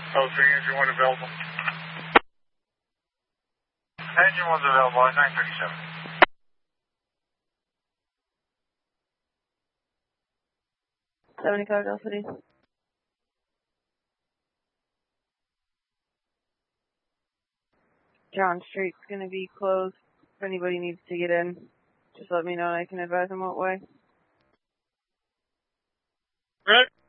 Oh, 3, engine 1 available. Engine 1's available at 937. 75 Delta City. John Street's going to be closed. If anybody needs to get in, just let me know and I can advise them what way. Right.